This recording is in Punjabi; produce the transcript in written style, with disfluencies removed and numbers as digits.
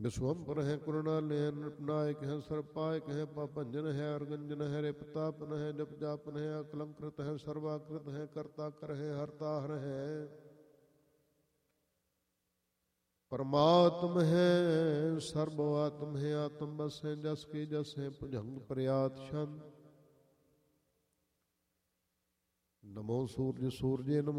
ਵਿਸ਼ਵੰਭਰ ਹੈ ਕਰੁਣਾਲਯ ਨਿਰਪਨਾਇਕ ਹੈ ਸਰਪਾਇਕ ਹੈ ਪਾਪੰਜਨ ਹੈ ਅਰਗੰਜਨ ਹੈ ਰਿਪਤਾਪਨ ਹੈ ਜਪ ਜਾਪਨ ਹੈ ਅਕਲੰਕ੍ਰਿਤ ਹੈ ਸਰਵਾਕ੍ਰਿਤ ਹੈ ਕਰਤਾ ਕਰ ਹੈ ਹਰਤਾ ਹਰ ਹੈ ਪਰਮਾਤਮ ਹੈ ਸਰਬ ਆਤਮ ਹੈ ਆਤਮ ਬਸ ਹੈ ਜਸ ਕੀ ਜਸ ਹੈ ਭੁਜੰਗ ਪ੍ਰਿਆਤ ਛੰਦ ਨਮੋ ਸੂਰਜ ਸੂਰਜੇ ਨਮੋ